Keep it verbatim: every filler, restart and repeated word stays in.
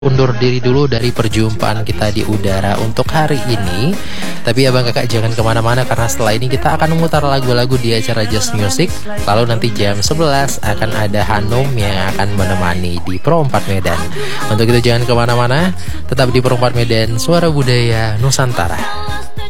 undur diri dulu dari perjumpaan kita di udara untuk hari ini. Tapi abang kakak jangan kemana-mana, karena setelah ini kita akan memutar lagu-lagu di acara Just Music. Lalu nanti jam sebelas akan ada Hanum yang akan menemani di Pro empat Medan. Untuk itu jangan kemana-mana, tetap di Pro empat Medan, Suara Budaya Nusantara.